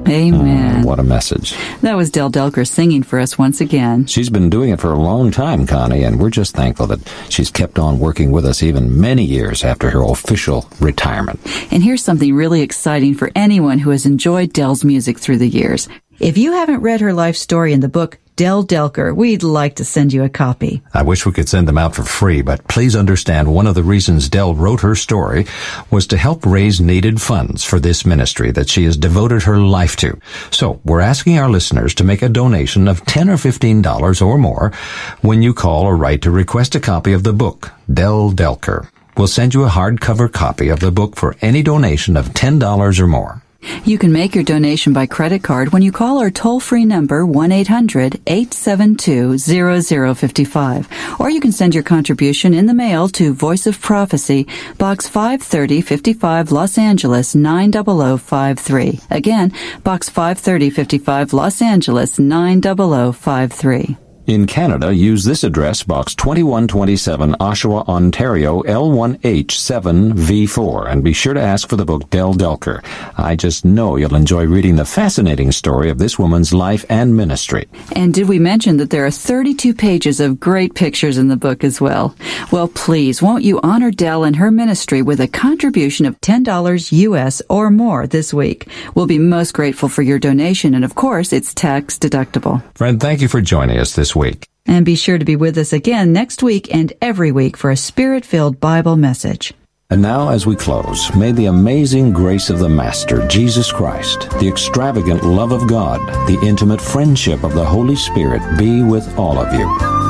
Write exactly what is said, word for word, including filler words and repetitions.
Amen. Mm, what a message. That was Del Delker singing for us once again. She's been doing it for a long time, Connie, and we're just thankful that she's kept on working with us even many years after her official retirement. And here's something really exciting for anyone who has enjoyed Del's music through the years. If you haven't read her life story in the book Del Delker, we'd like to send you a copy. I wish we could send them out for free, but please understand one of the reasons Del wrote her story was to help raise needed funds for this ministry that she has devoted her life to. So we're asking our listeners to make a donation of ten dollars or fifteen dollars or more when you call or write to request a copy of the book, Del Delker. We'll send you a hardcover copy of the book for any donation of ten dollars or more. You can make your donation by credit card when you call our toll-free number one eight hundred eight seven two zero zero five five. Or you can send your contribution in the mail to Voice of Prophecy, Box five thirty fifty-five, Los Angeles nine zero zero five three. Again, Box five thirty fifty-five, Los Angeles nine zero zero five three. In Canada, use this address, Box twenty-one twenty-seven, Oshawa, Ontario, L one H seven V four, and be sure to ask for the book Del Delker. I just know you'll enjoy reading the fascinating story of this woman's life and ministry. And did we mention that there are thirty-two pages of great pictures in the book as well? Well, please, won't you honor Del and her ministry with a contribution of ten dollars U S or more this week? We'll be most grateful for your donation, and of course, it's tax deductible. Friend, thank you for joining us this week. week. And be sure to be with us again next week and every week for a Spirit-filled Bible message. And now, as we close, may the amazing grace of the Master, Jesus Christ, the extravagant love of God, the intimate friendship of the Holy Spirit be with all of you.